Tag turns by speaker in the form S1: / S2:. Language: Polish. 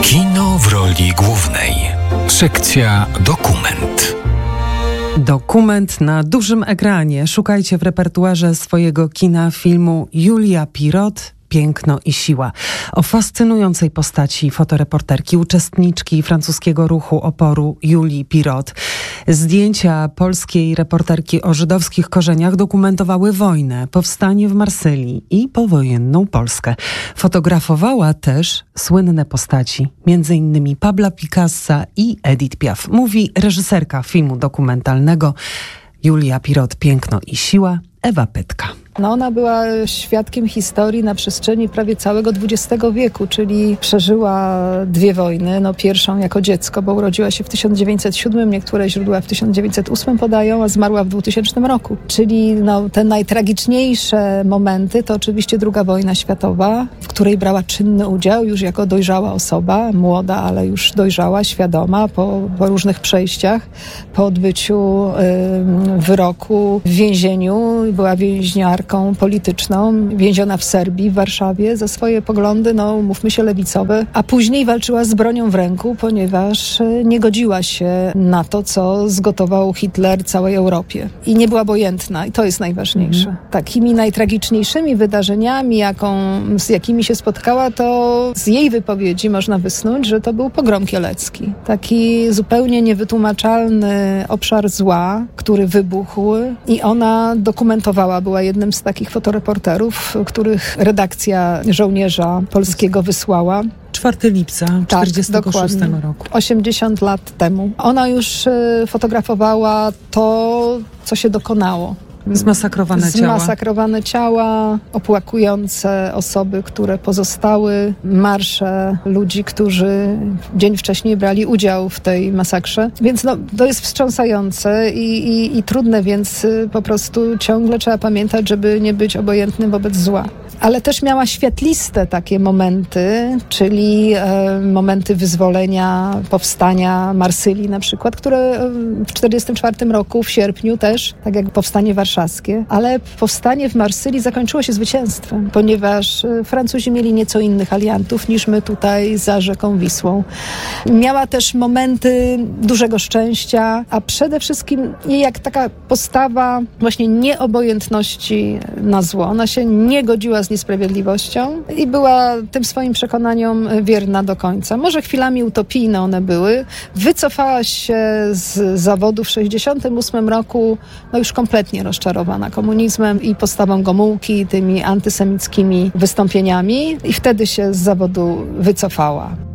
S1: Kino w roli głównej. Sekcja Dokument.
S2: Dokument na dużym ekranie. Szukajcie w repertuarze swojego kina filmu Julia Pirot, Piękno i siła. O fascynującej postaci fotoreporterki, uczestniczki francuskiego ruchu oporu Julii Pirot. Zdjęcia polskiej reporterki o żydowskich korzeniach dokumentowały wojnę, powstanie w Marsylii i powojenną Polskę. Fotografowała też słynne postaci, m.in. Pabla Picassa i Edith Piaf. Mówi reżyserka filmu dokumentalnego Julia Pirot, Piękno i siła, Ewa Pytka.
S3: Ona była świadkiem historii na przestrzeni prawie całego XX wieku, czyli przeżyła dwie wojny. Pierwszą jako dziecko, bo urodziła się w 1907, niektóre źródła w 1908 podają, a zmarła w 2000 roku. Czyli te najtragiczniejsze momenty to oczywiście II wojna światowa, w której brała czynny udział już jako dojrzała osoba, młoda, ale już dojrzała, świadoma, po różnych przejściach, po odbyciu wyroku w więzieniu. Była więźniarką polityczną, więziona w Serbii, w Warszawie za swoje poglądy, mówmy się, lewicowe, a później walczyła z bronią w ręku, ponieważ nie godziła się na to, co zgotował Hitler całej Europie. I nie była obojętna, i to jest najważniejsze. Takimi najtragiczniejszymi wydarzeniami, z jakimi się spotkała, to z jej wypowiedzi można wysnuć, że to był pogrom kielecki. Taki zupełnie niewytłumaczalny obszar zła, który wybuchł, i ona dokumentowała, była jednym z takich fotoreporterów, których redakcja żołnierza polskiego wysłała.
S2: 4 lipca 1946 roku.
S3: 80 lat temu. Ona już fotografowała to, co się dokonało. Zmasakrowane ciała, opłakujące osoby, które pozostały, marsze ludzi, którzy dzień wcześniej brali udział w tej masakrze. Więc to jest wstrząsające i trudne, więc po prostu ciągle trzeba pamiętać, żeby nie być obojętnym wobec zła. Ale też miała świetliste takie momenty, czyli momenty wyzwolenia, powstania Marsylii na przykład, które w 1944 roku, w sierpniu też, tak jak powstanie warszawskie, ale powstanie w Marsylii zakończyło się zwycięstwem, ponieważ Francuzi mieli nieco innych aliantów niż my tutaj za rzeką Wisłą. Miała też momenty dużego szczęścia, a przede wszystkim jak taka postawa właśnie nieobojętności na zło. Ona się nie godziła z niesprawiedliwością i była tym swoim przekonaniom wierna do końca. Może chwilami utopijne one były. Wycofała się z zawodu w 1968 roku, już kompletnie rozczarowana komunizmem i postawą Gomułki, tymi antysemickimi wystąpieniami, i wtedy się z zawodu wycofała.